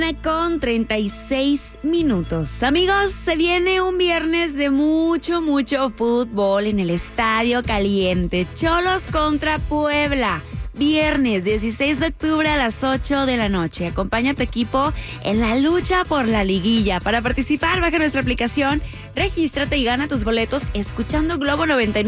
Con 36 minutos. Amigos, se viene un viernes de mucho fútbol en el Estadio Caliente. Cholos contra Puebla. Viernes 16 de octubre a las 8 de la noche. Acompaña a tu equipo en la lucha por la liguilla. Para participar, baja nuestra aplicación, regístrate y gana tus boletos escuchando Globo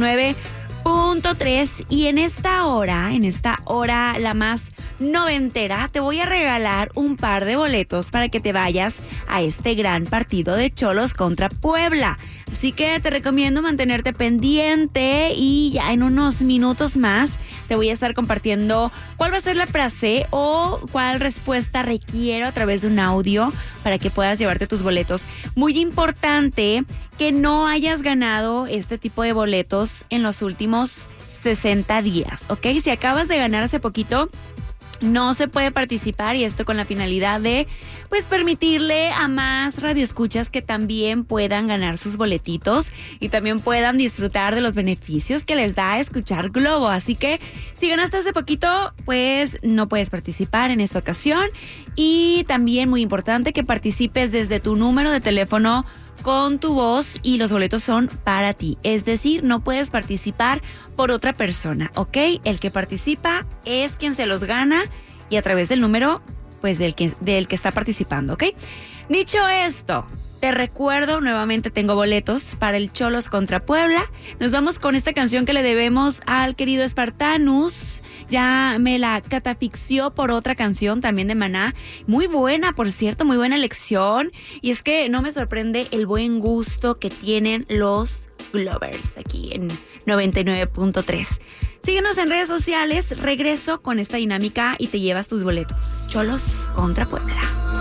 99.3. Y en esta hora la más noventera, te voy a regalar un par de boletos para que te vayas a este gran partido de Cholos contra Puebla. Así que te recomiendo mantenerte pendiente y ya en unos minutos más te voy a estar compartiendo cuál va a ser la frase o cuál respuesta requiero a través de un audio para que puedas llevarte tus boletos. Muy importante que no hayas ganado este tipo de boletos en los últimos 60 días, ¿ok? Si acabas de ganar hace poquito, no se puede participar, y esto con la finalidad de pues permitirle a más radioescuchas que también puedan ganar sus boletitos y también puedan disfrutar de los beneficios que les da escuchar Globo. Así que si ganaste hace poquito, pues no puedes participar en esta ocasión. Y también muy importante que participes desde tu número de teléfono con tu voz, y los boletos son para ti. Es decir, no puedes participar por otra persona, ¿ok? El que participa es quien se los gana, y a través del número pues del que está participando, ¿ok? Dicho esto, te recuerdo nuevamente, tengo boletos para el Cholos contra Puebla. Nos vamos con esta canción que le debemos al querido Spartanus. Ya me la catafixió por otra canción también de Maná. Muy buena, por cierto, muy buena elección. Y es que no me sorprende el buen gusto que tienen los Glovers aquí en 99.3. Síguenos en redes sociales. Regreso con esta dinámica y te llevas tus boletos. Cholos contra Puebla.